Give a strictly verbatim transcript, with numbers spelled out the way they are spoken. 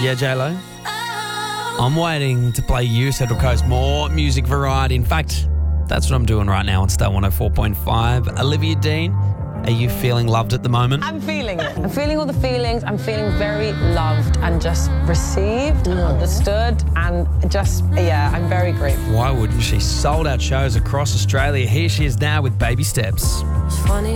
Yeah, J-Lo? I'm waiting to play you, Central Coast, more music variety. In fact, that's what I'm doing right now on Star one oh four point five. Olivia Dean, are you feeling loved at the moment? I'm feeling it. I'm feeling all the feelings. I'm feeling very loved and just received and understood and just, yeah, I'm very grateful. Why wouldn't she? Sold out shows across Australia. Here she is now with Baby Steps. Funny.